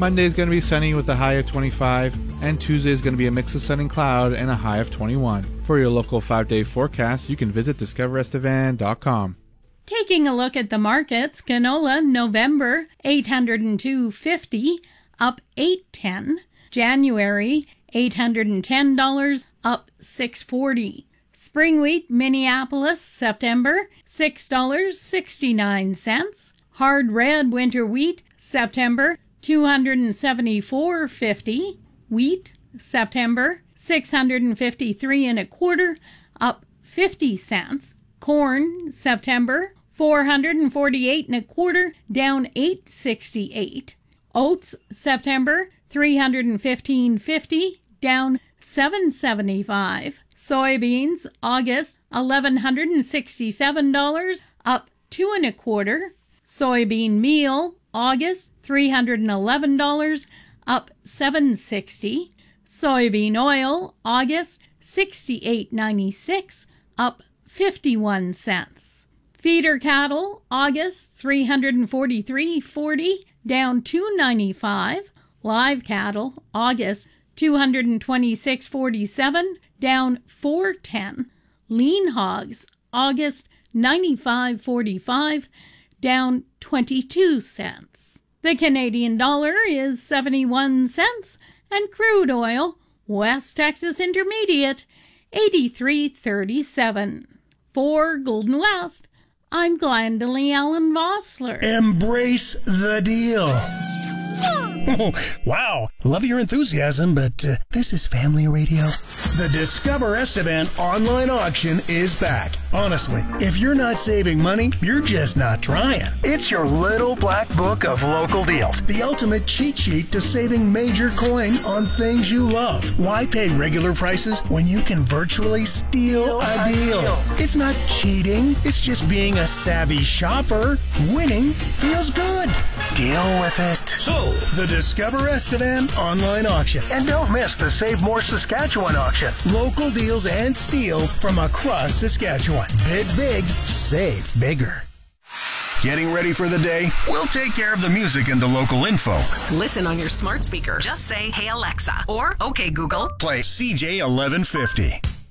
Monday is going to be sunny with a high of 25, and Tuesday is going to be a mix of sun and cloud and a high of 21. For your local 5-day forecast, you can visit discoverestevan.com. Taking a look at the markets, canola November $802.50, up $8.10. January $810, up $6.40. Spring wheat Minneapolis September $6.69. Hard red winter wheat September $274.50. Wheat September $653.25, up 50 cents. Corn September $448.25, down $8.68. Oats September $315.50, down $7.75. Soybeans August $1,167, up $2.25. Soybean meal August $311, up $7.60. Soybean oil August $68.96, up 51 cents. Feeder cattle August $343.40, down $2.95. Live cattle August $226.47, down $4.10. Lean hogs August $95.45, down 22 cents. The Canadian dollar is 71 cents, and crude oil, West Texas Intermediate, 83.37. For Golden West, I'm Glendalee Allen Vossler. Embrace the deal. Oh, wow, love your enthusiasm, but this is family radio. The Discover Estevan online auction is back. Honestly, if you're not saving money, you're just not trying. It's your little black book of local deals. The ultimate cheat sheet to saving major coin on things you love. Why pay regular prices when you can virtually steal a deal? It's not cheating. It's just being a savvy shopper. Winning feels good. Deal with it. So, the Discover Estevan online auction. And don't miss the Save More Saskatchewan auction. Local deals and steals from across Saskatchewan. Bid big, save bigger. Getting ready for the day? We'll take care of the music and the local info. Listen on your smart speaker. Just say, "Hey Alexa," or "Okay Google." Play CJ 1150.